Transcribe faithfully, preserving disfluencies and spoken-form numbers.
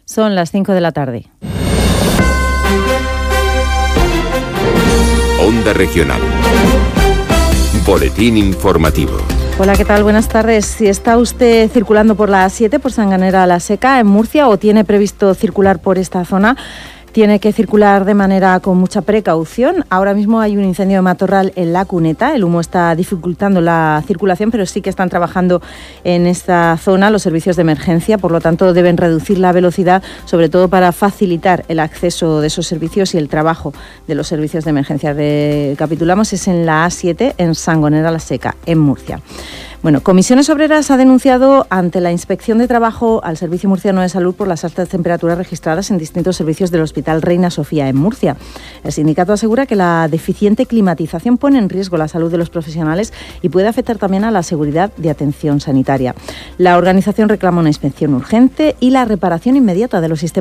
Son las cinco de la tarde. Onda Regional. Boletín informativo. Hola, ¿qué tal? Buenas tardes. Si está usted circulando por la A siete, por Sangonera la Seca, en Murcia, o tiene previsto circular por esta zona, tiene que circular de manera con mucha precaución. Ahora mismo hay un incendio de matorral en La Cuneta. El humo está dificultando la circulación, pero sí que están trabajando en esta zona los servicios de emergencia. Por lo tanto, deben reducir la velocidad, sobre todo para facilitar el acceso de esos servicios y el trabajo de los servicios de emergencia. Recapitulamos, es en la A siete, en Sangonera la Seca, en Murcia. Bueno, Comisiones Obreras ha denunciado ante la Inspección de Trabajo al Servicio Murciano de Salud por las altas temperaturas registradas en distintos servicios del Hospital Reina Sofía en Murcia. El sindicato asegura que la deficiente climatización pone en riesgo la salud de los profesionales y puede afectar también a la seguridad de atención sanitaria. La organización reclama una inspección urgente y la reparación inmediata de los sistemas